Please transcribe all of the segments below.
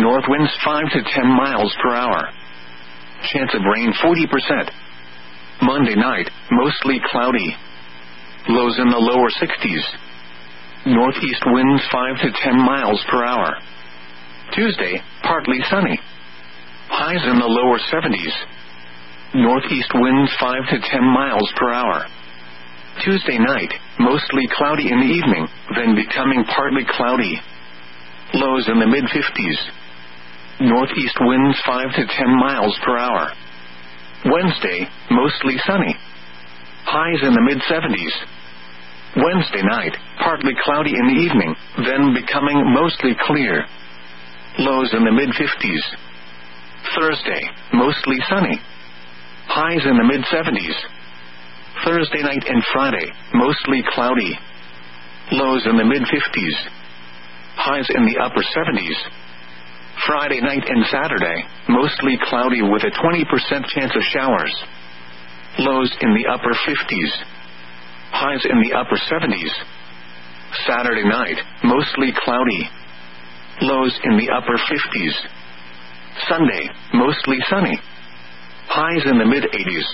North winds 5 to 10 miles per hour. Chance of rain 40%. Monday night, mostly cloudy. Lows in the lower 60s. Northeast winds 5 to 10 miles per hour. Tuesday, partly sunny. Highs in the lower 70s. Northeast winds 5 to 10 miles per hour. Tuesday night, mostly cloudy in the evening, then becoming partly cloudy. Lows in the mid-50s. Northeast winds 5 to 10 miles per hour. Wednesday, mostly sunny. Highs in the mid-70s. Wednesday night, partly cloudy in the evening, then becoming mostly clear. Lows in the mid-50s. Thursday, mostly sunny. Highs in the mid-70s. Thursday night and Friday, mostly cloudy. Lows in the mid-50s. Highs in the upper 70s. Friday night and Saturday, mostly cloudy with a 20% chance of showers. Lows in the upper 50s. Highs in the upper 70s. Saturday night, mostly cloudy. Lows in the upper 50s. Sunday, mostly sunny. Highs in the mid-80s.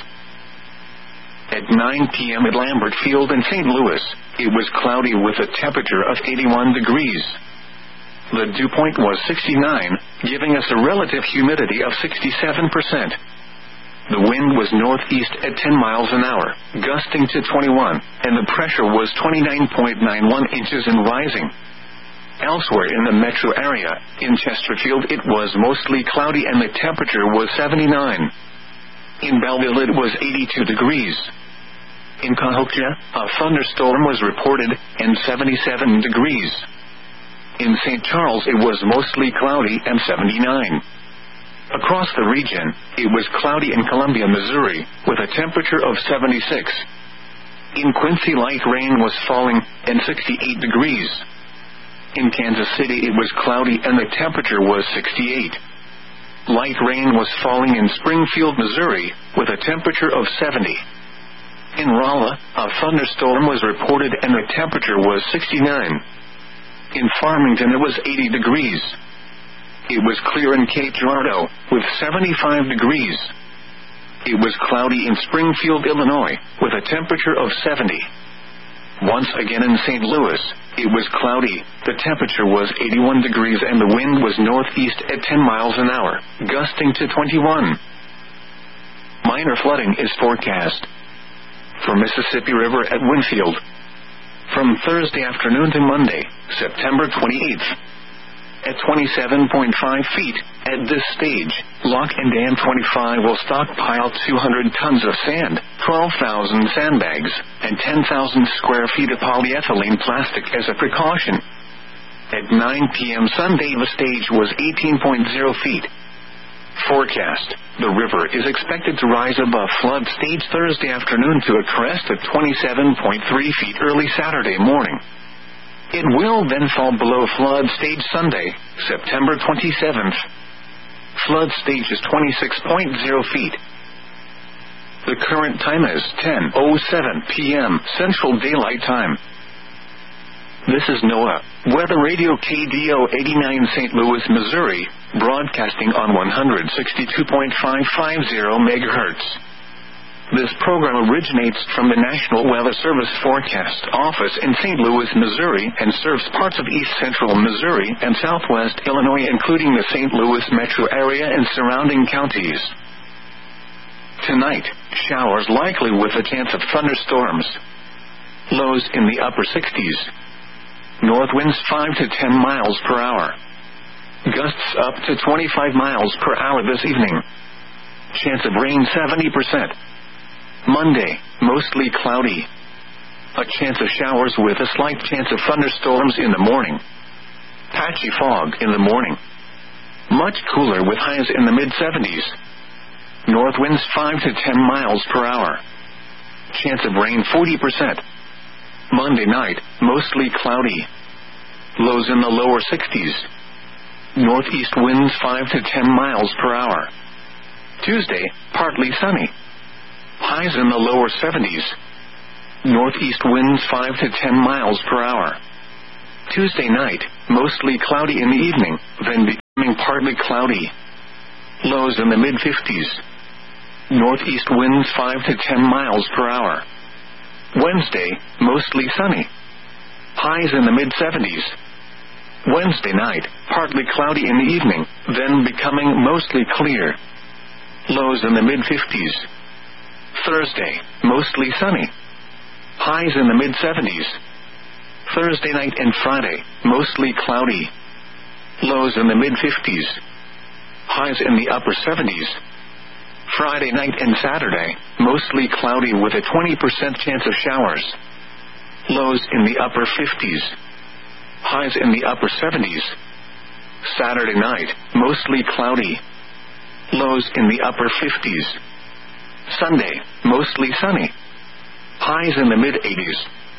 At 9 p.m. at Lambert Field in St. Louis, it was cloudy with a temperature of 81 degrees. The dew point was 69, giving us a relative humidity of 67%. The wind was northeast at 10 miles an hour, gusting to 21, and the pressure was 29.91 inches and rising. Elsewhere in the metro area, in Chesterfield it was mostly cloudy and the temperature was 79. In Belleville it was 82 degrees. In Cahokia, a thunderstorm was reported, and 77 degrees. In St. Charles it was mostly cloudy and 79. Across the region, it was cloudy in Columbia, Missouri, with a temperature of 76. In Quincy light rain was falling, and 68 degrees. In Kansas City it was cloudy and the temperature was 68. Light rain was falling in Springfield, Missouri, with a temperature of 70. In Rolla, a thunderstorm was reported and the temperature was 69. In Farmington it was 80 degrees. It was clear in Cape Girardeau, with 75 degrees. It was cloudy in Springfield, Illinois, with a temperature of 70. Once again in St. Louis, it was cloudy, the temperature was 81 degrees and the wind was northeast at 10 miles an hour, gusting to 21. Minor flooding is forecast. For Mississippi River at Winfield. From Thursday afternoon to Monday, September 28th. At 27.5 feet, at this stage, Lock and Dam 25 will stockpile 200 tons of sand, 12,000 sandbags, and 10,000 square feet of polyethylene plastic as a precaution. At 9 p.m. Sunday the stage was 18.0 feet. Forecast. The river is expected to rise above flood stage Thursday afternoon to a crest of 27.3 feet early Saturday morning. It will then fall below flood stage Sunday, September 27th. Flood stage is 26.0 feet. The current time is 10:07 p.m. Central Daylight Time. This is NOAA, Weather Radio KDO 89 St. Louis, Missouri, broadcasting on 162.550 MHz. This program originates from the National Weather Service Forecast Office in St. Louis, Missouri, and serves parts of east central Missouri and southwest Illinois, including the St. Louis metro area and surrounding counties. Tonight, showers likely with a chance of thunderstorms. Lows in the upper 60s. North winds 5 to 10 miles per hour. Gusts up to 25 miles per hour this evening. Chance of rain 70%. Monday, mostly cloudy. A chance of showers with a slight chance of thunderstorms in the morning. Patchy fog in the morning. Much cooler with highs in the mid-70s. North winds 5 to 10 miles per hour. Chance of rain 40%. Monday night, mostly cloudy. Lows in the lower 60s. Northeast winds 5 to 10 miles per hour. Tuesday, partly sunny. Highs in the lower 70s. Northeast winds 5 to 10 miles per hour. Tuesday night, mostly cloudy in the evening, then becoming partly partly cloudy. Lows in the mid-50s. Northeast winds 5 to 10 miles per hour. Wednesday, mostly sunny. Highs in the mid-70s. Wednesday night, partly cloudy in the evening, then becoming mostly clear. Lows in the mid-50s. Thursday, mostly sunny. Highs in the mid-70s. Thursday night and Friday, mostly cloudy. Lows in the mid-50s. Highs in the upper 70s. Friday night and Saturday, mostly cloudy with a 20% chance of showers. Lows in the upper 50s. Highs in the upper 70s. Saturday night, mostly cloudy. Lows in the upper 50s. Sunday, mostly sunny. Highs in the mid-80s.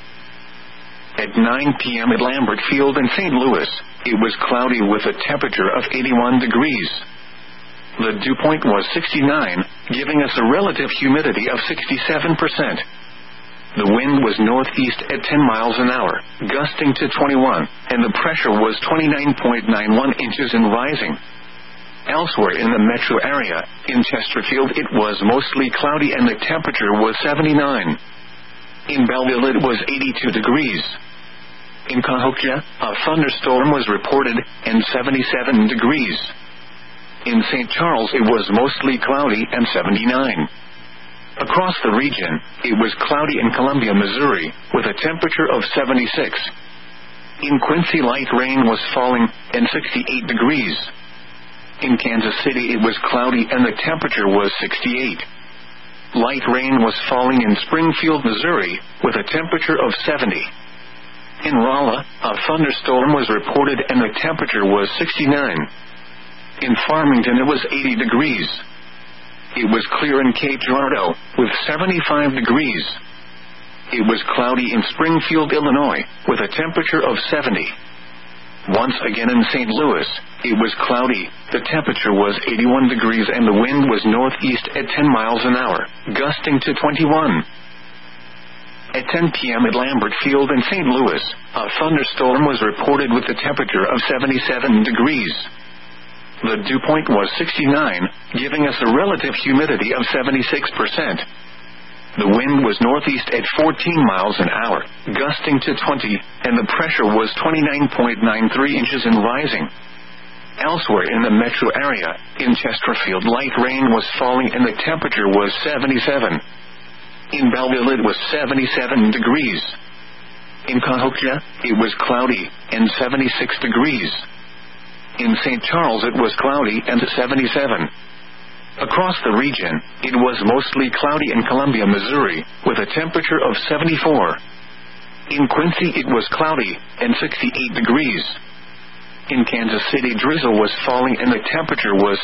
At 9 p.m. at Lambert Field in St. Louis, it was cloudy with a temperature of 81 degrees. The dew point was 69, giving us a relative humidity of 67%. The wind was northeast at 10 miles an hour, gusting to 21, and the pressure was 29.91 inches and rising. Elsewhere in the metro area, in Chesterfield it was mostly cloudy and the temperature was 79. In Belleville it was 82 degrees. In Cahokia, a thunderstorm was reported, and 77 degrees. In St. Charles it was mostly cloudy and 79. Across the region, it was cloudy in Columbia, Missouri, with a temperature of 76. In Quincy light rain was falling, and 68 degrees. In Kansas City it was cloudy and the temperature was 68. Light rain was falling in Springfield, Missouri, with a temperature of 70. In Rolla, a thunderstorm was reported and the temperature was 69. In Farmington it was 80 degrees. It was clear in Cape Girardeau, with 75 degrees. It was cloudy in Springfield, Illinois, with a temperature of 70. Once again in St. Louis, it was cloudy, the temperature was 81 degrees and the wind was northeast at 10 miles an hour, gusting to 21. At 10 p.m. at Lambert Field in St. Louis, a thunderstorm was reported with a temperature of 77 degrees. The dew point was 69, giving us a relative humidity of 76%. The wind was northeast at 14 miles an hour, gusting to 20, and the pressure was 29.93 inches and rising. Elsewhere in the metro area, in Chesterfield light rain was falling and the temperature was 77. In Belleville it was 77 degrees. In Cahokia, it was cloudy, and 76 degrees. In St. Charles it was cloudy and 77. Across the region, it was mostly cloudy in Columbia, Missouri, with a temperature of 74. In Quincy it was cloudy, and 68 degrees. In Kansas City drizzle was falling and the temperature was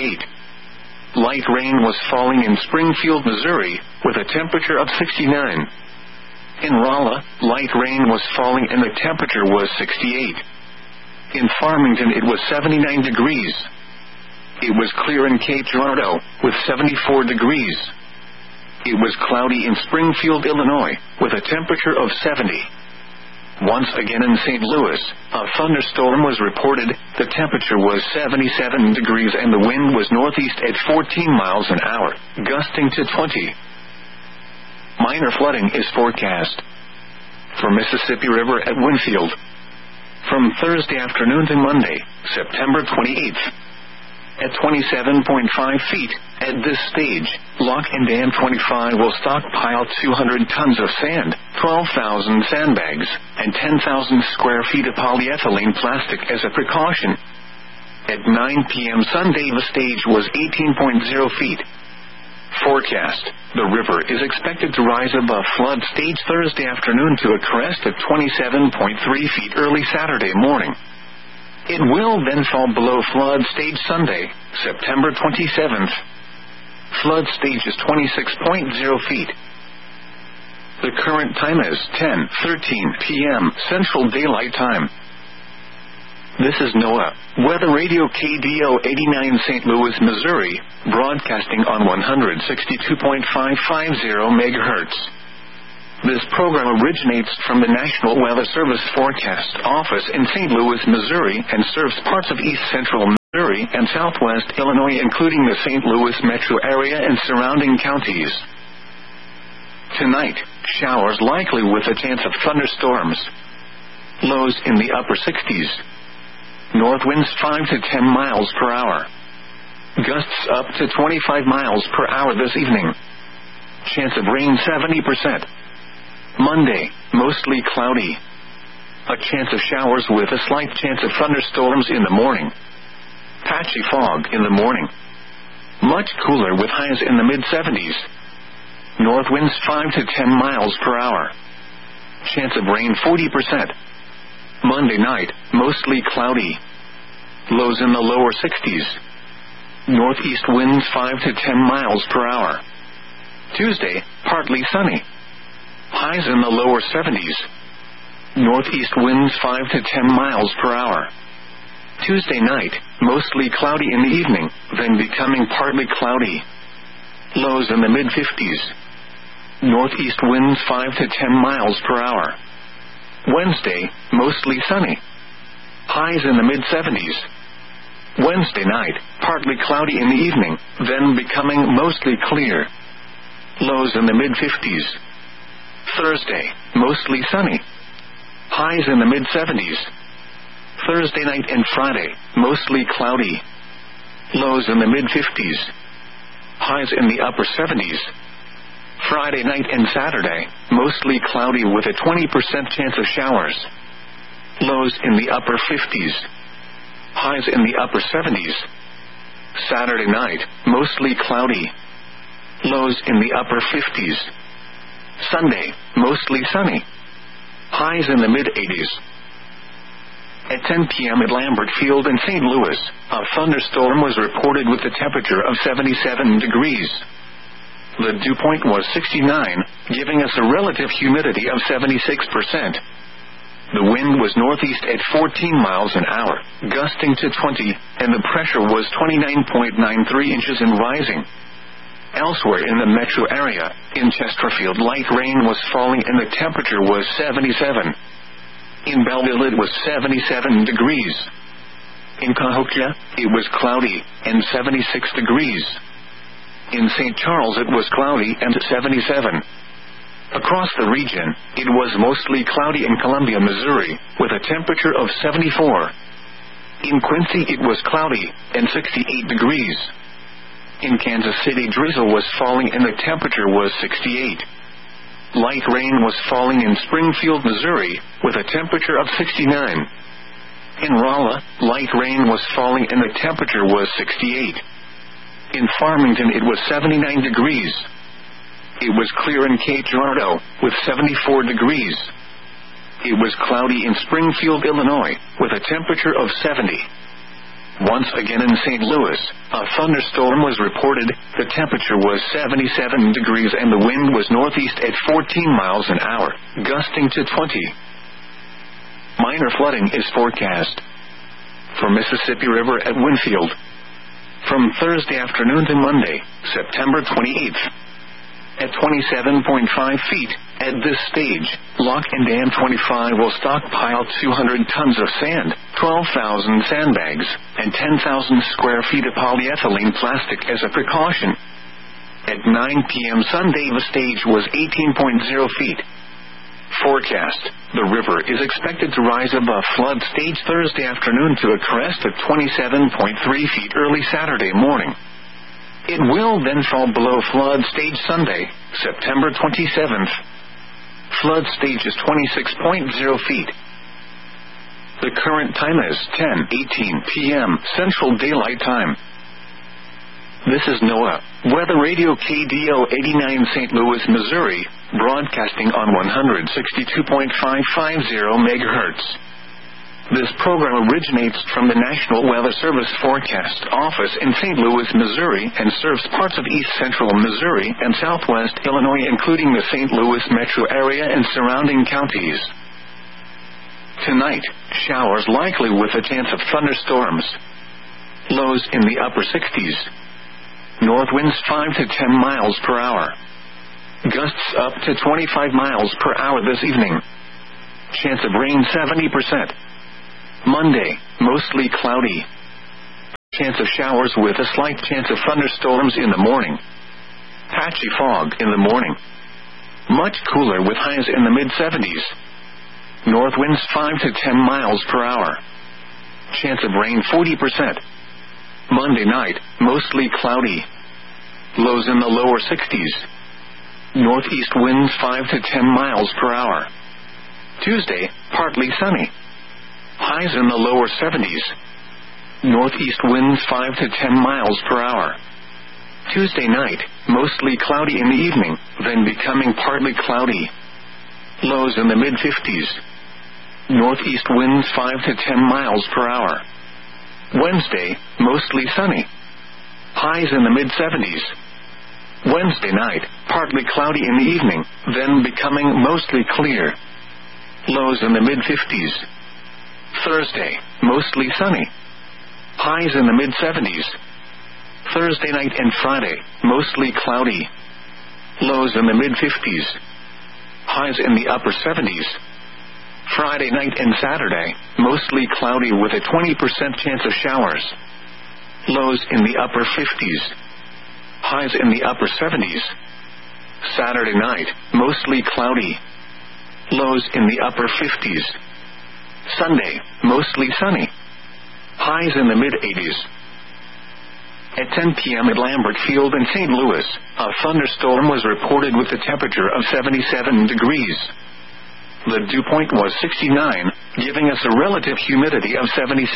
68. Light rain was falling in Springfield, Missouri, with a temperature of 69. In Rolla, light rain was falling and the temperature was 68. In Farmington it was 79 degrees. It was clear in Cape Girardeau, with 74 degrees. It was cloudy in Springfield, Illinois, with a temperature of 70. Once again in St. Louis, a thunderstorm was reported, the temperature was 77 degrees and the wind was northeast at 14 miles an hour, gusting to 20. Minor flooding is forecast. For Mississippi River at Winfield. From Thursday afternoon to Monday, September 28th. At 27.5 feet, at this stage, Lock and Dam 25 will stockpile 200 tons of sand, 12,000 sandbags, and 10,000 square feet of polyethylene plastic as a precaution. At 9 p.m. Sunday the stage was 18.0 feet. Forecast: the river is expected to rise above flood stage Thursday afternoon to a crest of 27.3 feet early Saturday morning. It will then fall below flood stage Sunday, September 27th. Flood stage is 26.0 feet. The current time is 10:13 p.m. Central Daylight Time. This is NOAA, Weather Radio KDO 89 St. Louis, Missouri, broadcasting on 162.550 MHz. This program originates from the National Weather Service Forecast Office in St. Louis, Missouri, and serves parts of east central Missouri and southwest Illinois, including the St. Louis metro area and surrounding counties. Tonight, showers likely with a chance of thunderstorms. Lows in the upper 60s. North winds 5 to 10 miles per hour. Gusts up to 25 miles per hour this evening. Chance of rain 70%. Monday, mostly cloudy. A chance of showers with a slight chance of thunderstorms in the morning. Patchy fog in the morning. Much cooler with highs in the mid-70s. North winds 5 to 10 miles per hour. Chance of rain 40%. Monday night, mostly cloudy. Lows in the lower 60s. Northeast winds 5 to 10 miles per hour. Tuesday, partly sunny. Highs in the lower 70s. Northeast winds 5 to 10 miles per hour. Tuesday night, mostly cloudy in the evening, then becoming partly cloudy. Lows in the mid-50s. Northeast winds 5 to 10 miles per hour. Wednesday, mostly sunny. Highs in the mid-70s. Wednesday night, partly cloudy in the evening, then becoming mostly clear. Lows in the mid-50s. Thursday, mostly sunny. Highs in the mid-70s. Thursday night and Friday, mostly cloudy. Lows in the mid-50s. Highs in the upper 70s. Friday night and Saturday, mostly cloudy with a 20% chance of showers. Lows in the upper 50s. Highs in the upper 70s. Saturday night, mostly cloudy. Lows in the upper 50s. Sunday, mostly sunny. Highs in the mid-80s. At 10 p.m. at Lambert Field in St. Louis, a thunderstorm was reported with a temperature of 77 degrees. The dew point was 69, giving us a relative humidity of 76%. The wind was northeast at 14 miles an hour, gusting to 20, and the pressure was 29.93 inches and rising. Elsewhere in the metro area, in Chesterfield, light rain was falling and the temperature was 77. In Belleville, it was 77 degrees. In Cahokia, it was cloudy and 76 degrees. In St. Charles, it was cloudy and 77. Across the region, it was mostly cloudy in Columbia, Missouri, with a temperature of 74. In Quincy, it was cloudy and 68 degrees. In Kansas City, drizzle was falling and the temperature was 68. Light rain was falling in Springfield, Missouri, with a temperature of 69. In Rolla, light rain was falling and the temperature was 68. In Farmington, it was 79 degrees. It was clear in Cape Girardeau, with 74 degrees. It was cloudy in Springfield, Illinois, with a temperature of 70. Once again in St. Louis, a thunderstorm was reported. The temperature was 77 degrees and the wind was northeast at 14 miles an hour, gusting to 20. Minor flooding is forecast for Mississippi River at Winfield from Thursday afternoon to Monday, September 28th. At 27.5 feet, at this stage, Lock and Dam 25 will stockpile 200 tons of sand, 12,000 sandbags, and 10,000 square feet of polyethylene plastic as a precaution. At 9 p.m. Sunday, the stage was 18.0 feet. Forecast: the river is expected to rise above flood stage Thursday afternoon to a crest of 27.3 feet early Saturday morning. It will then fall below flood stage Sunday, September 27th. Flood stage is 26.0 feet. The current time is 10:18 p.m. Central Daylight Time. This is NOAA Weather Radio KDO 89 St. Louis, Missouri, broadcasting on 162.550 MHz. This program originates from the National Weather Service Forecast Office in St. Louis, Missouri, and serves parts of east central Missouri and southwest Illinois, including the St. Louis metro area and surrounding counties. Tonight, showers likely with a chance of thunderstorms. Lows in the upper 60s. North winds 5 to 10 miles per hour. Gusts up to 25 miles per hour this evening. Chance of rain 70%. Monday, mostly cloudy. chance of showers with a slight chance of thunderstorms in the morning. Patchy fog in the morning. Much cooler with highs in the mid-70s. North winds 5 to 10 miles per hour. Chance of rain 40%. Monday night, mostly cloudy. Lows in the lower 60s. Northeast winds 5 to 10 miles per hour. Tuesday, partly sunny. Highs in the lower 70s. Northeast winds 5 to 10 miles per hour. Tuesday night, mostly cloudy in the evening, then becoming partly cloudy. Lows in the mid-50s. Northeast winds 5 to 10 miles per hour. Wednesday, mostly sunny. Highs in the mid-70s. Wednesday night, partly cloudy in the evening, then becoming mostly clear. Lows in the mid-50s. Thursday, mostly sunny. Highs in the mid-70s. Thursday night and Friday, mostly cloudy. Lows in the mid-50s. Highs in the upper 70s. Friday night and Saturday, mostly cloudy with a 20% chance of showers. Lows in the upper 50s. Highs in the upper 70s. Saturday night, mostly cloudy. Lows in the upper 50s. Sunday, mostly sunny. Highs in the mid-80s. At 10 p.m. at Lambert Field in St. Louis, a thunderstorm was reported with a temperature of 77 degrees. The dew point was 69, giving us a relative humidity of 76%.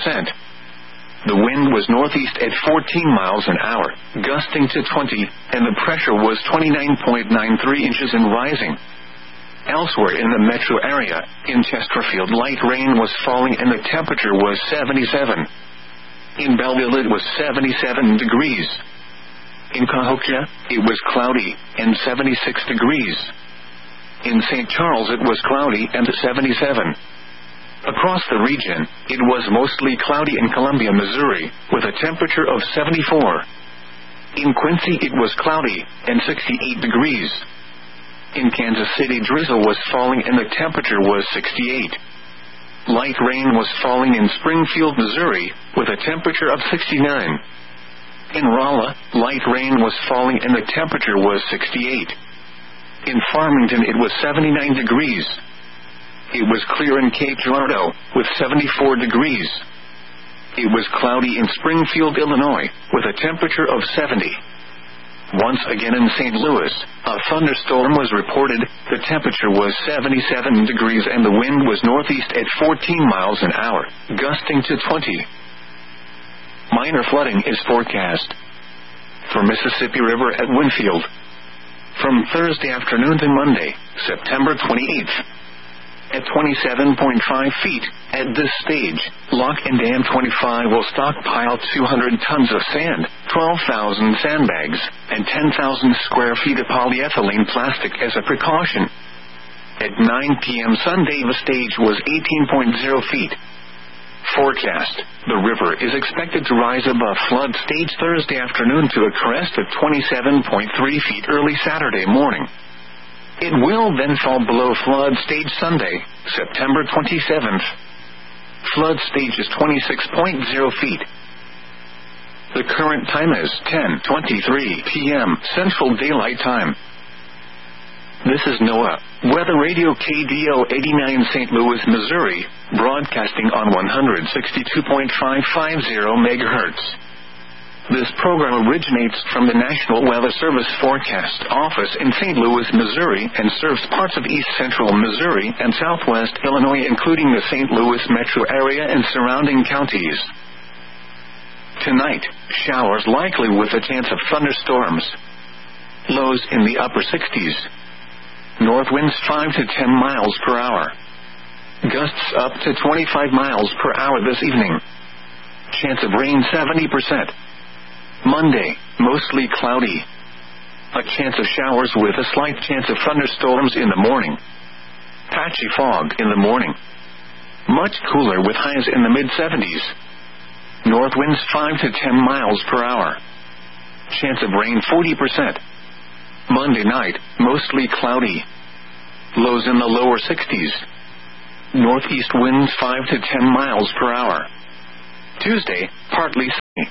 The wind was northeast at 14 miles an hour, gusting to 20, and the pressure was 29.93 inches and rising. Elsewhere in the metro area, in Chesterfield, light rain was falling and the temperature was 77. In Belleville it was 77 degrees. In Cahokia, it was cloudy, and 76 degrees. In St. Charles it was cloudy and 77. Across the region, it was mostly cloudy in Columbia, Missouri, with a temperature of 74. In Quincy it was cloudy, and 68 degrees. In Kansas City drizzle was falling and the temperature was 68. Light rain was falling in Springfield, Missouri, with a temperature of 69. In Rolla, light rain was falling and the temperature was 68. In Farmington it was 79 degrees. It was clear in Cape Girardeau, with 74 degrees. It was cloudy in Springfield, Illinois, with a temperature of 70. Once again in St. Louis, a thunderstorm was reported. The temperature was 77 degrees and the wind was northeast at 14 miles an hour, gusting to 20. Minor flooding is forecast for Mississippi River at Winfield from Thursday afternoon to Monday, September 28th. At 27.5 feet, at this stage, Lock and Dam 25 will stockpile 200 tons of sand, 12,000 sandbags, and 10,000 square feet of polyethylene plastic as a precaution. At 9 p.m. Sunday the stage was 18.0 feet. Forecast: the river is expected to rise above flood stage Thursday afternoon to a crest of 27.3 feet early Saturday morning. It will then fall below flood stage Sunday, September 27th. Flood stage is 26.0 feet. The current time is 10:23 p.m. Central Daylight Time. This is NOAA Weather Radio KDO 89 St. Louis, Missouri, broadcasting on 162.550 MHz. This program originates from the National Weather Service Forecast Office in St. Louis, Missouri, and serves parts of east central Missouri and southwest Illinois, including the St. Louis metro area and surrounding counties. Tonight, showers likely with a chance of thunderstorms. Lows in the upper 60s. North winds 5 to 10 miles per hour. Gusts up to 25 miles per hour this evening. Chance of rain 70%. Monday, mostly cloudy. A chance of showers with a slight chance of thunderstorms in the morning. Patchy fog in the morning. Much cooler with highs in the mid-70s. North winds 5 to 10 miles per hour. Chance of rain 40%. Monday night, mostly cloudy. Lows in the lower 60s. Northeast winds 5 to 10 miles per hour. Tuesday, partly sunny.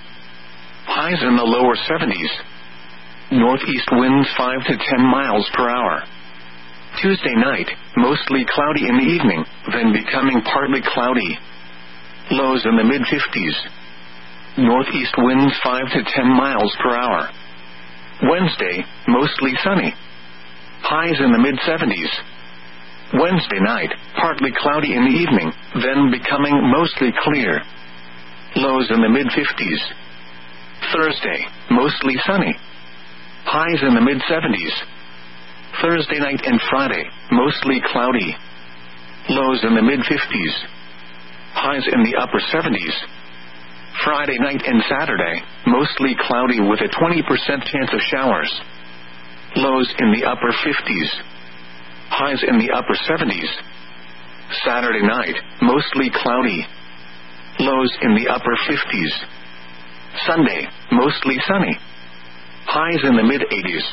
highs in the lower 70s. Northeast winds 5 to 10 miles per hour. Tuesday night, mostly cloudy in the evening, then becoming partly cloudy. Lows in the mid-50s. Northeast winds 5 to 10 miles per hour. Wednesday, mostly sunny. Highs in the mid-70s. Wednesday night, partly cloudy in the evening, then becoming mostly clear. Lows in the mid-50s. Thursday, mostly sunny. Highs in the mid-70s. Thursday night and Friday, mostly cloudy. Lows in the mid-50s. Highs in the upper 70s. Friday night and Saturday, mostly cloudy with a 20% chance of showers. Lows in the upper 50s. Highs in the upper 70s. Saturday night, mostly cloudy. Lows in the upper 50s. Sunday, mostly sunny. Highs in the mid-80s.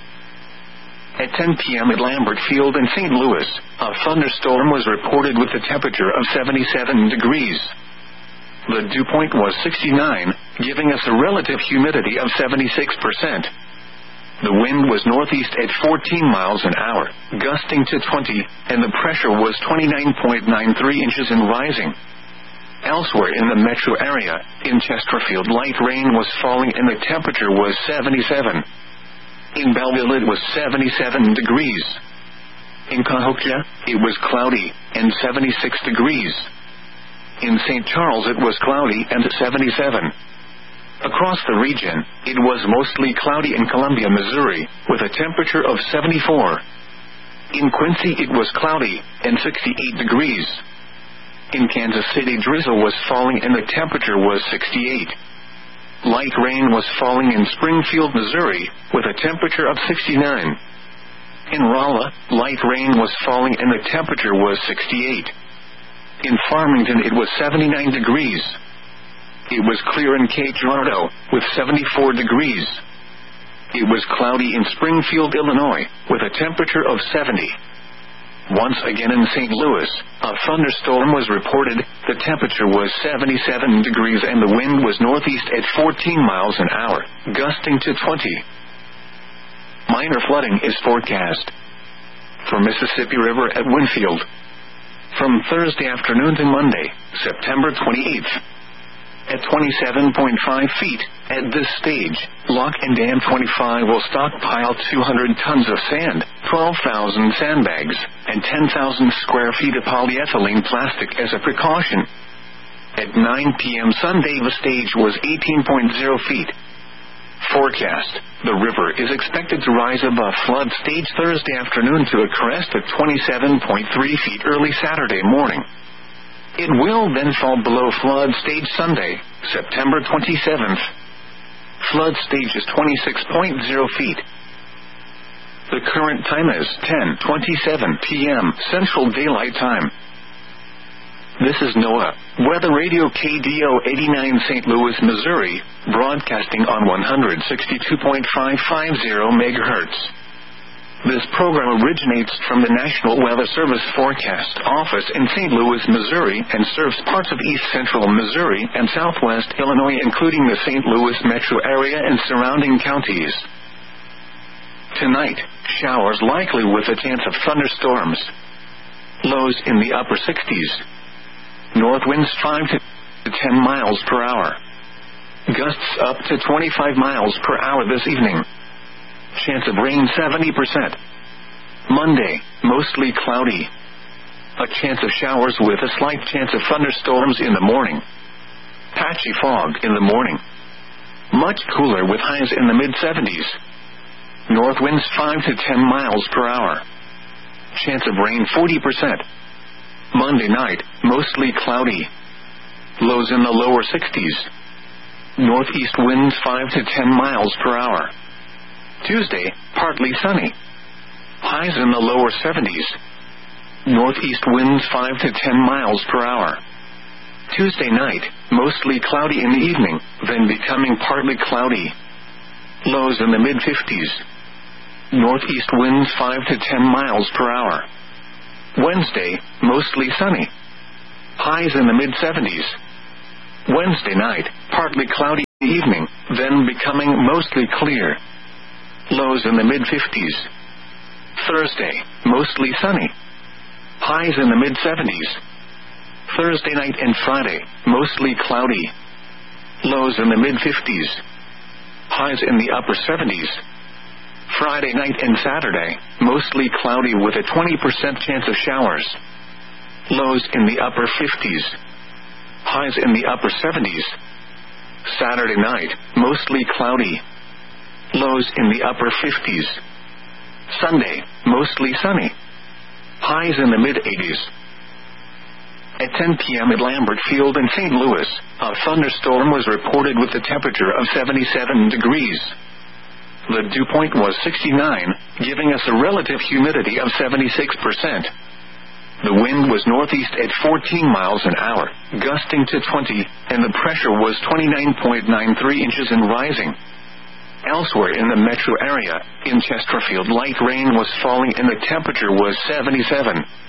At 10 p.m. at Lambert Field in St. Louis, a thunderstorm was reported with a temperature of 77 degrees. The dew point was 69, giving us a relative humidity of 76%. The wind was northeast at 14 miles an hour, gusting to 20, and the pressure was 29.93 inches and rising. Elsewhere in the metro area, in Chesterfield, light rain was falling and the temperature was 77. In Belleville it was 77 degrees. In Cahokia, it was cloudy and 76 degrees. In St. Charles it was cloudy and 77. Across the region, it was mostly cloudy in Columbia, Missouri, with a temperature of 74. In Quincy it was cloudy and 68 degrees. In Kansas City drizzle was falling and the temperature was 68. Light rain was falling in Springfield, Missouri, with a temperature of 69. In Rolla, light rain was falling and the temperature was 68. In Farmington it was 79 degrees. It was clear in Cape Girardeau, with 74 degrees. It was cloudy in Springfield, Illinois, with a temperature of 70. Once again in St. Louis, a thunderstorm was reported. The temperature was 77 degrees and the wind was northeast at 14 miles an hour, gusting to 20. Minor flooding is forecast. For Mississippi River at Winfield. From Thursday afternoon to Monday, September 28th. At 27.5 feet, at this stage, Lock and Dam 25 will stockpile 200 tons of sand, 12,000 sandbags, and 10,000 square feet of polyethylene plastic as a precaution. At 9 p.m. Sunday the stage was 18.0 feet. Forecast: the river is expected to rise above flood stage Thursday afternoon to a crest of 27.3 feet early Saturday morning. It will then fall below flood stage Sunday, September 27th. Flood stage is 26.0 feet. The current time is 10:27 p.m. Central Daylight Time. This is NOAA, Weather Radio KDO 89 St. Louis, Missouri, broadcasting on 162.550 MHz. This program originates from the National Weather Service Forecast Office in St. Louis, Missouri, and serves parts of east central Missouri and southwest Illinois, including the St. Louis metro area and surrounding counties. Tonight, showers likely with a chance of thunderstorms. Lows in the upper 60s. North winds 5 to 10 miles per hour. Gusts up to 25 miles per hour this evening. Chance of rain 70%. Monday, mostly cloudy. A chance of showers with a slight chance of thunderstorms in the morning. Patchy fog in the morning. Much cooler with highs in the mid-70s. North winds 5 to 10 miles per hour. Chance of rain 40%. Monday night, mostly cloudy. Lows in the lower 60s. Northeast winds 5 to 10 miles per hour. Tuesday, partly sunny. Highs in the lower 70s. Northeast winds 5 to 10 miles per hour. Tuesday night, mostly cloudy in the evening, then becoming partly cloudy. Lows in the mid-50s. Northeast winds 5 to 10 miles per hour. Wednesday, mostly sunny. Highs in the mid-70s. Wednesday night, partly cloudy in the evening, then becoming mostly clear. Lows in the mid-50s. Thursday, mostly sunny. Highs in the mid-70s. Thursday night and Friday, mostly cloudy. Lows in the mid-50s. Highs in the upper 70s. Friday night and Saturday, mostly cloudy with a 20% chance of showers. Lows in the upper 50s. Highs in the upper 70s. Saturday night, mostly cloudy. Lows in the upper 50s. Sunday, mostly sunny. Highs in the mid-80s. At 10 p.m. at Lambert Field in St. Louis, a thunderstorm was reported with a temperature of 77 degrees. The dew point was 69, giving us a relative humidity of 76%. The wind was northeast at 14 miles an hour, gusting to 20, and the pressure was 29.93 inches and rising. Elsewhere in the metro area, in Chesterfield, light rain was falling and the temperature was 77.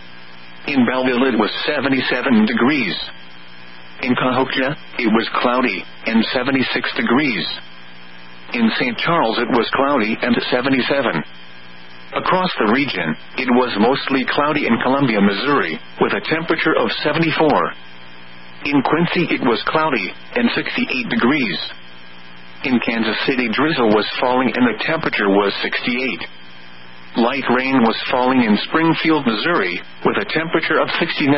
In Belleville it was 77 degrees. In Cahokia, it was cloudy, and 76 degrees. In St. Charles it was cloudy and 77. Across the region, it was mostly cloudy in Columbia, Missouri, with a temperature of 74. In Quincy it was cloudy, and 68 degrees. In Kansas City drizzle was falling and the temperature was 68. Light rain was falling in Springfield, Missouri, with a temperature of 69.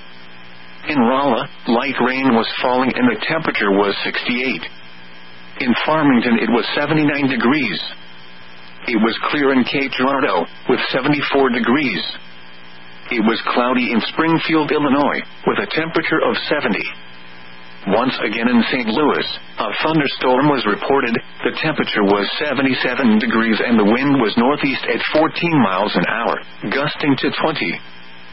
In Rolla, light rain was falling and the temperature was 68. In Farmington it was 79 degrees. It was clear in Cape Girardeau, with 74 degrees. It was cloudy in Springfield, Illinois, with a temperature of 70. Once again in St. Louis, a thunderstorm was reported. The temperature was 77 degrees and the wind was northeast at 14 miles an hour, gusting to 20.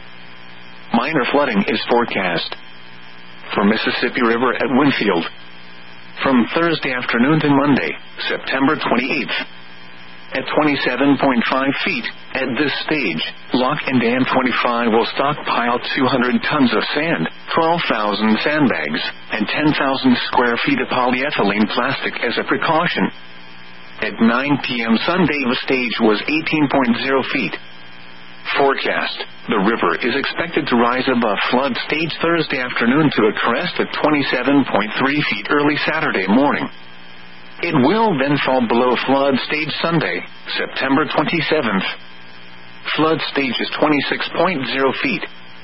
Minor flooding is forecast for Mississippi River at Winfield from Thursday afternoon to Monday, September 28th. At 27.5 feet, at this stage, Lock and Dam 25 will stockpile 200 tons of sand, 12,000 sandbags, and 10,000 square feet of polyethylene plastic as a precaution. At 9 p.m. Sunday, the stage was 18.0 feet. Forecast: the river is expected to rise above flood stage Thursday afternoon to a crest at 27.3 feet early Saturday morning. It will then fall below flood stage Sunday, September 27th. Flood stage is 26.0 feet.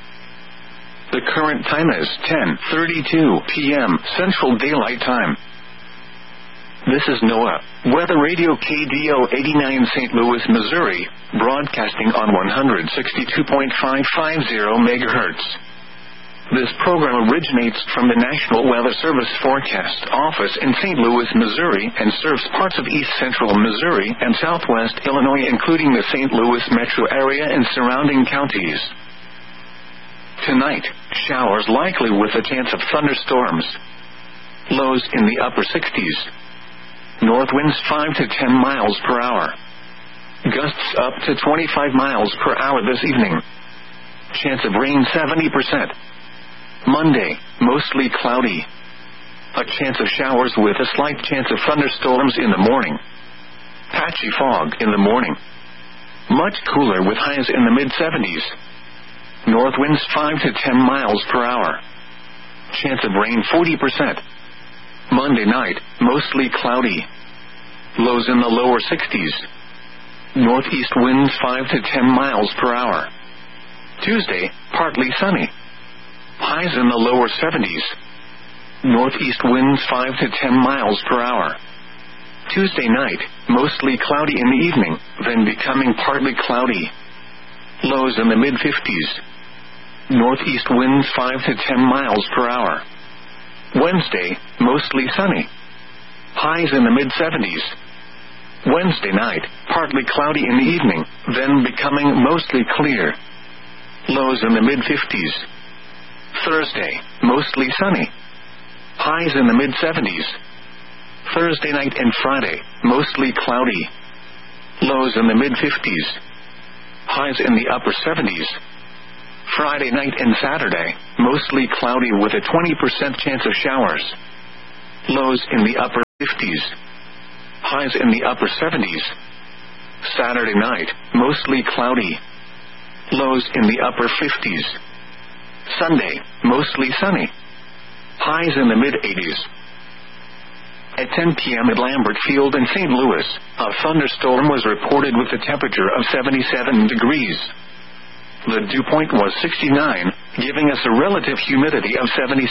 The current time is 10:32 p.m. Central Daylight Time. This is NOAA Weather Radio KDO 89 St. Louis, Missouri, broadcasting on 162.550 MHz. This program originates from the National Weather Service Forecast Office in St. Louis, Missouri, and serves parts of east central Missouri and southwest Illinois, including the St. Louis metro area and surrounding counties. Tonight, showers likely with a chance of thunderstorms. Lows in the upper 60s. North winds 5 to 10 miles per hour. Gusts up to 25 miles per hour this evening. Chance of rain 70%. Monday, mostly cloudy. A chance of showers with a slight chance of thunderstorms in the morning. Patchy fog in the morning. Much cooler with highs in the mid-70s. North winds 5 to 10 miles per hour. Chance of rain 40%. Monday night, mostly cloudy. Lows in the lower 60s. Northeast winds 5 to 10 miles per hour. Tuesday, partly sunny. Highs in the lower 70s. Northeast winds 5 to 10 miles per hour. Tuesday night, mostly cloudy in the evening, then becoming partly cloudy. Lows in the mid-50s. Northeast winds 5 to 10 miles per hour. Wednesday, mostly sunny. Highs in the mid-70s. Wednesday night, partly cloudy in the evening, then becoming mostly clear. Lows in the mid-50s. Thursday, mostly sunny. Highs in the mid-70s. Thursday night and Friday, mostly cloudy. Lows in the mid-50s. Highs in the upper 70s. Friday night and Saturday, mostly cloudy with a 20% chance of showers. Lows in the upper 50s. Highs in the upper 70s. Saturday night, mostly cloudy. Lows in the upper 50s. Sunday, mostly sunny. Highs in the mid-80s. At 10 p.m. at Lambert Field in St. Louis, a thunderstorm was reported with a temperature of 77 degrees. The dew point was 69, giving us a relative humidity of 76%.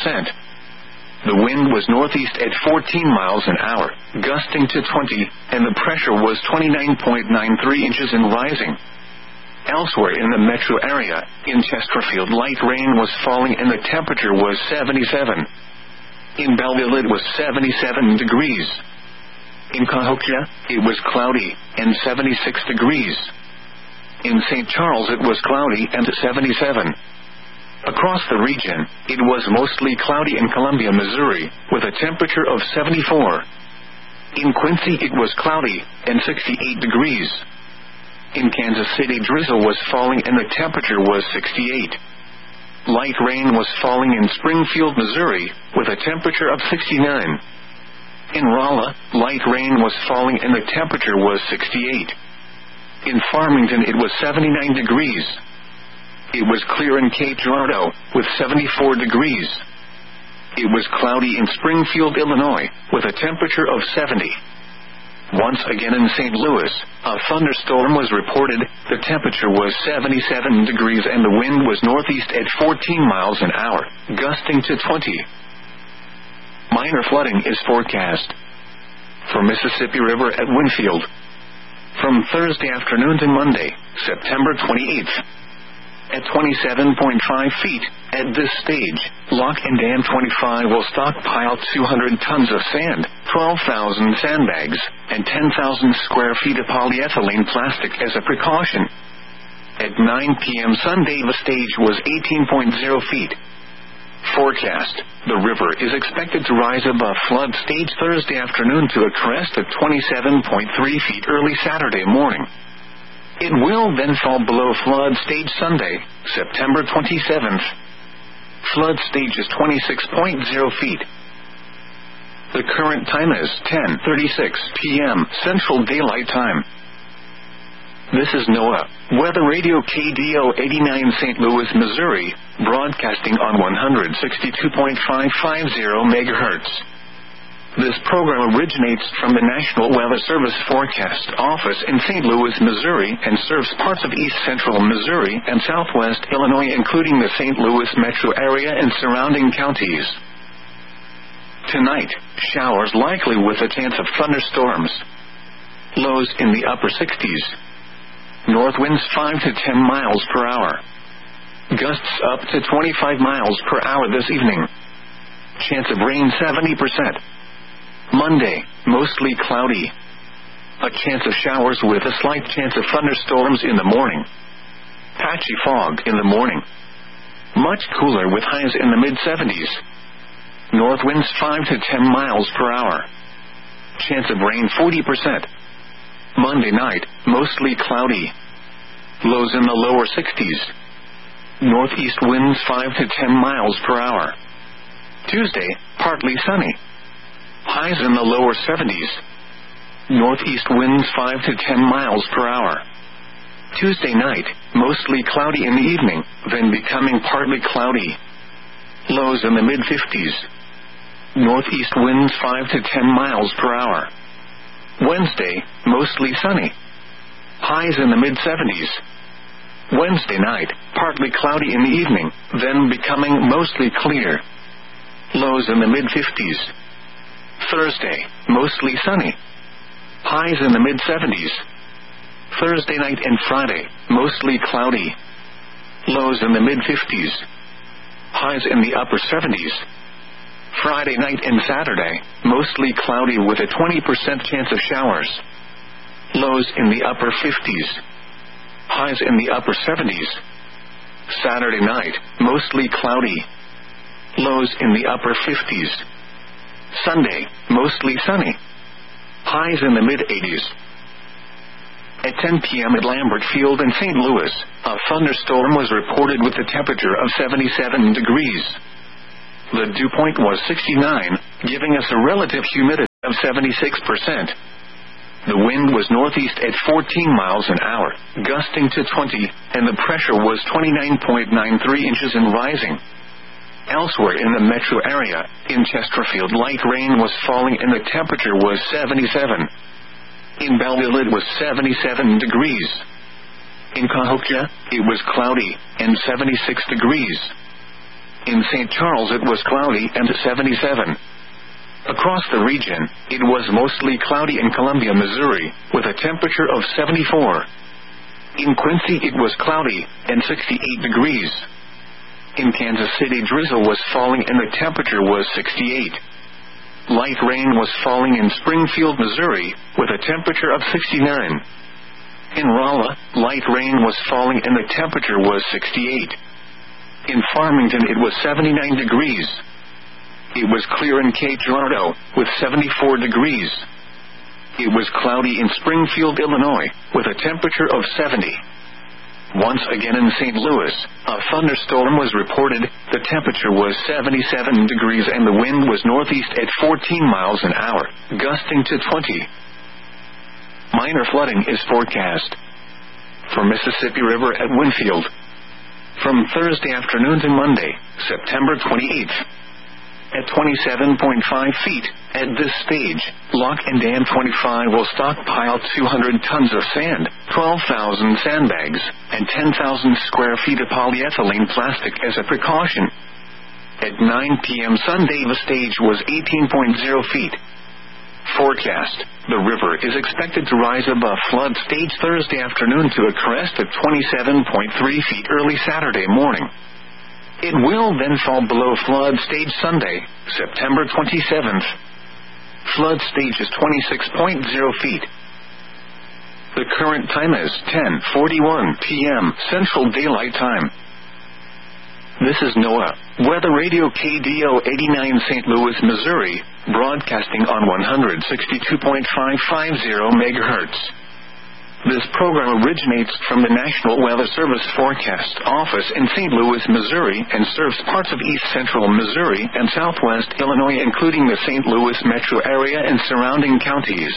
The wind was northeast at 14 miles an hour, gusting to 20, and the pressure was 29.93 inches and rising. Elsewhere in the metro area, in Chesterfield, light rain was falling and the temperature was 77. In Belleville it was 77 degrees. In Cahokia, it was cloudy and 76 degrees. In St. Charles it was cloudy and 77. Across the region, it was mostly cloudy in Columbia, Missouri, with a temperature of 74. In Quincy it was cloudy and 68 degrees. In Kansas City drizzle was falling and the temperature was 68. Light rain was falling in Springfield, Missouri, with a temperature of 69. In Rolla, light rain was falling and the temperature was 68. In Farmington it was 79 degrees. It was clear in Cape Girardeau, with 74 degrees. It was cloudy in Springfield, Illinois, with a temperature of 70. Once again in St. Louis, a thunderstorm was reported. The temperature was 77 degrees and the wind was northeast at 14 miles an hour, gusting to 20. Minor flooding is forecast for Mississippi River at Winfield from Thursday afternoon to Monday, September 28th. At 27.5 feet, at this stage, Lock and Dam 25 will stockpile 200 tons of sand, 12,000 sandbags, and 10,000 square feet of polyethylene plastic as a precaution. At 9 p.m. Sunday the stage was 18.0 feet. Forecast: the river is expected to rise above flood stage Thursday afternoon to a crest of 27.3 feet early Saturday morning. It will then fall below flood stage Sunday, September 27th. Flood stage is 26.0 feet. The current time is 10:36 p.m. Central Daylight Time. This is NOAA Weather Radio KDO 89 St. Louis, Missouri, broadcasting on 162.550 MHz. This program originates from the National Weather Service Forecast Office in St. Louis, Missouri, and serves parts of east central Missouri and southwest Illinois, including the St. Louis metro area and surrounding counties. Tonight, showers likely with a chance of thunderstorms. Lows in the upper 60s. North winds 5 to 10 miles per hour. Gusts up to 25 miles per hour this evening. Chance of rain 70%. Monday, mostly cloudy. A chance of showers with a slight chance of thunderstorms in the morning. Patchy fog in the morning. Much cooler with highs in the mid-70s. North winds 5 to 10 miles per hour. Chance of rain 40%. Monday night, mostly cloudy. Lows in the lower 60s. Northeast winds 5 to 10 miles per hour. Tuesday, partly sunny. Highs in the lower 70s. Northeast winds 5 to 10 miles per hour. Tuesday night, mostly cloudy in the evening, then becoming partly cloudy. Lows in the mid-50s. Northeast winds 5 to 10 miles per hour. Wednesday, mostly sunny. Highs in the mid-70s. Wednesday night, partly cloudy in the evening, then becoming mostly clear. Lows in the mid-50s. Thursday, mostly sunny. Highs in the mid-70s. Thursday night and Friday, mostly cloudy. Lows in the mid-50s. Highs in the upper 70s. Friday night and Saturday, mostly cloudy with a 20% chance of showers. Lows in the upper 50s. Highs in the upper 70s. Saturday night, mostly cloudy. Lows in the upper 50s. Sunday, mostly sunny. Highs in the mid-80s. At 10 p.m. at Lambert Field in St. Louis, a thunderstorm was reported with a temperature of 77 degrees. The dew point was 69, giving us a relative humidity of 76%. The wind was northeast at 14 miles an hour, gusting to 20, and the pressure was 29.93 inches and rising. Elsewhere in the metro area, in Chesterfield, light rain was falling and the temperature was 77. In Belleville it was 77 degrees. In Cahokia, it was cloudy and 76 degrees. In St. Charles it was cloudy and 77. Across the region, it was mostly cloudy in Columbia, Missouri, with a temperature of 74. In Quincy it was cloudy and 68 degrees. In Kansas City drizzle was falling and the temperature was 68. Light rain was falling in Springfield, Missouri, with a temperature of 69. In Rolla, light rain was falling and the temperature was 68. In Farmington it was 79 degrees. It was clear in Cape Girardeau, with 74 degrees. It was cloudy in Springfield, Illinois, with a temperature of 70. Once again in St. Louis, a thunderstorm was reported. The temperature was 77 degrees and the wind was northeast at 14 miles an hour, gusting to 20. Minor flooding is forecast for Mississippi River at Winfield from Thursday afternoon to Monday, September 28th. At 27.5 feet, at this stage, Lock and Dam 25 will stockpile 200 tons of sand, 12,000 sandbags, and 10,000 square feet of polyethylene plastic as a precaution. At 9 p.m. Sunday the stage was 18.0 feet. Forecast: the river is expected to rise above flood stage Thursday afternoon to a crest of 27.3 feet early Saturday morning. It will then fall below flood stage Sunday, September 27th. Flood stage is 26.0 feet. The current time is 10:41 p.m. Central Daylight Time. This is NOAA Weather Radio KDO 89 St. Louis, Missouri, broadcasting on 162.550 MHz. This program originates from the National Weather Service Forecast Office in St. Louis, Missouri, and serves parts of east central Missouri and southwest Illinois, including the St. Louis metro area and surrounding counties.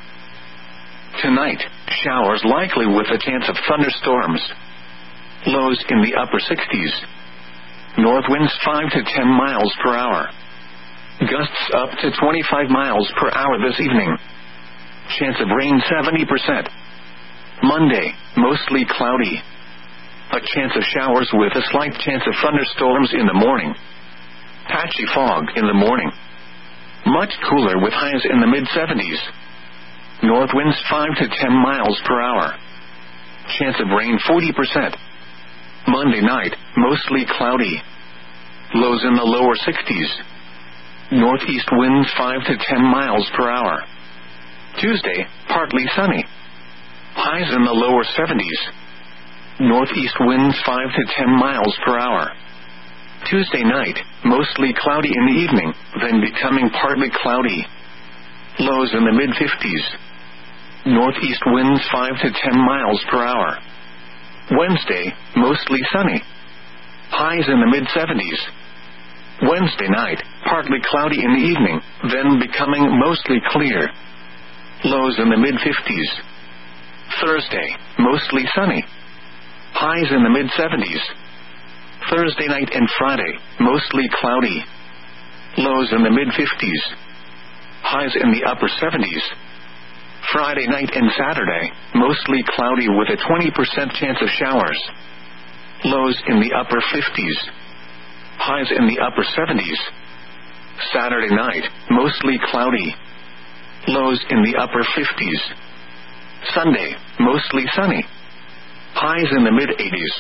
Tonight, showers likely with a chance of thunderstorms. Lows in the upper 60s. North winds 5 to 10 miles per hour. Gusts up to 25 miles per hour this evening. Chance of rain 70%. Monday, mostly cloudy. A chance of showers with a slight chance of thunderstorms in the morning. Patchy fog in the morning. Much cooler with highs in the mid-70s. North winds 5 to 10 miles per hour. Chance of rain 40%. Monday night, mostly cloudy. Lows in the lower 60s. Northeast winds 5 to 10 miles per hour. Tuesday, partly sunny. Highs in the lower 70s. Northeast winds 5 to 10 miles per hour. Tuesday night, mostly cloudy in the evening, then becoming partly cloudy. Lows in the mid-50s. Northeast winds 5 to 10 miles per hour. Wednesday, mostly sunny. Highs in the mid-70s. Wednesday night, partly cloudy in the evening, then becoming mostly clear. Lows in the mid-50s. Thursday, mostly sunny. Highs in the mid-70s. Thursday night and Friday, mostly cloudy. Lows in the mid-50s. Highs in the upper 70s. Friday night and Saturday, mostly cloudy with a 20% chance of showers. Lows in the upper 50s. Highs in the upper 70s. Saturday night, mostly cloudy. Lows in the upper 50s. Sunday, mostly sunny. Highs in the mid-80s.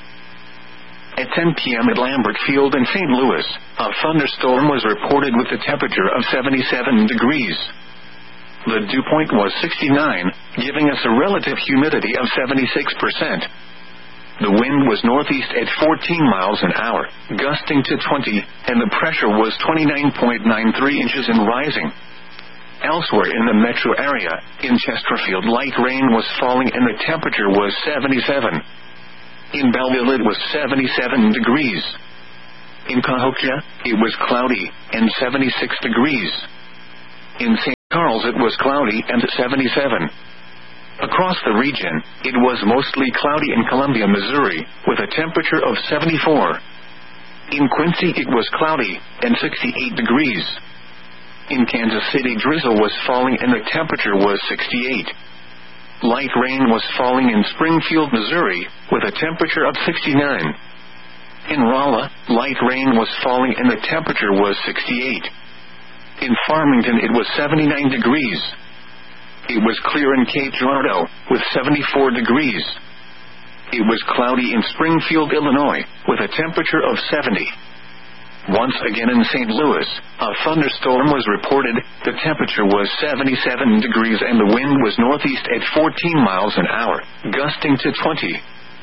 At 10 p.m. at Lambert Field in St. Louis, a thunderstorm was reported with a temperature of 77 degrees. The dew point was 69, giving us a relative humidity of 76%. The wind was northeast at 14 miles an hour, gusting to 20, and the pressure was 29.93 inches and rising. Elsewhere in the metro area, in Chesterfield, light rain was falling and the temperature was 77. In Belleville it was 77 degrees. In Cahokia, it was cloudy and 76 degrees. In St. miles it was cloudy and 77. Across the region, it was mostly cloudy in Columbia, Missouri, with a temperature of 74. In Quincy it was cloudy, and 68 degrees. In Kansas City drizzle was falling and the temperature was 68. Light rain was falling in Springfield, Missouri, with a temperature of 69. In Rolla, light rain was falling and the temperature was 68. In Farmington it was 79 degrees. It was clear in Cape Girardeau, with 74 degrees. It was cloudy in Springfield, Illinois, with a temperature of 70. Once again in St. Louis, a thunderstorm was reported. The temperature was 77 degrees and the wind was northeast at 14 miles an hour, gusting to 20.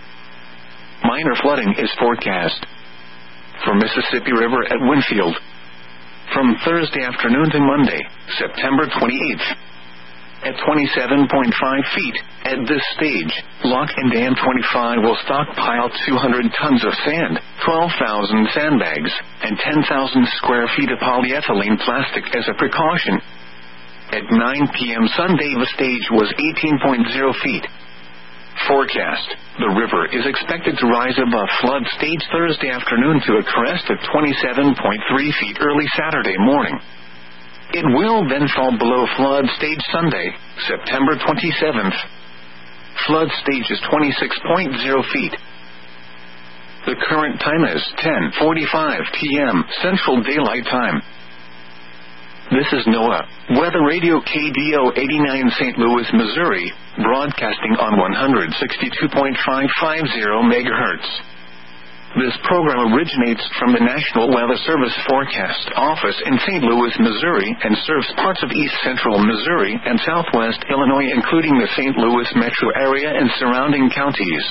Minor flooding is forecast for Mississippi River at Winfield from Thursday afternoon to Monday, September 28th. At 27.5 feet, at this stage, Lock and Dam 25 will stockpile 200 tons of sand, 12,000 sandbags, and 10,000 square feet of polyethylene plastic as a precaution. At 9 p.m. Sunday the stage was 18.0 feet. Forecast: the river is expected to rise above flood stage Thursday afternoon to a crest of 27.3 feet early Saturday morning. It will then fall below flood stage Sunday, September 27th. Flood stage is 26.0 feet. The current time is 10:45 p.m. Central Daylight Time. This is NOAA Weather Radio KDO 89 St. Louis, Missouri, broadcasting on 162.550 MHz. This program originates from the National Weather Service Forecast Office in St. Louis, Missouri, and serves parts of east central Missouri and southwest Illinois, including the St. Louis metro area and surrounding counties.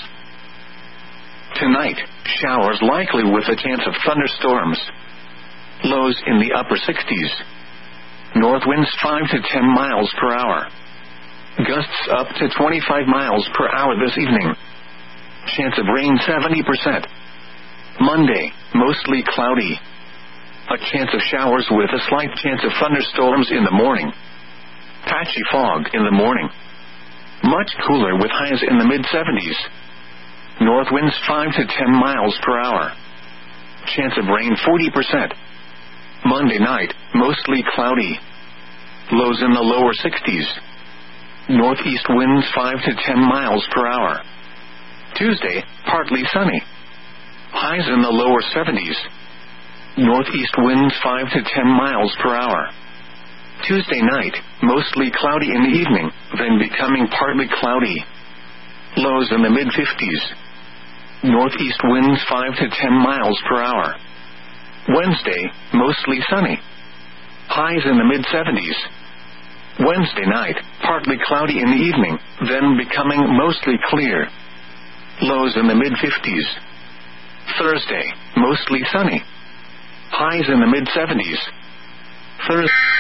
Tonight, showers likely with a chance of thunderstorms. Lows in the upper 60s. North winds 5 to 10 miles per hour. Gusts up to 25 miles per hour this evening. Chance of rain 70%. Monday, mostly cloudy. A chance of showers with a slight chance of thunderstorms in the morning. Patchy fog in the morning. Much cooler with highs in the mid-70s. North winds 5 to 10 miles per hour. Chance of rain 40%. Monday night, mostly cloudy. Lows in the lower 60s. Northeast winds 5 to 10 miles per hour. Tuesday, partly sunny. Highs in the lower 70s. Northeast winds 5 to 10 miles per hour. Tuesday night, mostly cloudy in the evening, then becoming partly cloudy. Lows in the mid-50s. Northeast winds 5 to 10 miles per hour. Wednesday, mostly sunny. Highs in the mid-70s. Wednesday night, partly cloudy in the evening, then becoming mostly clear. Lows in the mid-50s. Thursday, mostly sunny. Highs in the mid-70s. Thursday.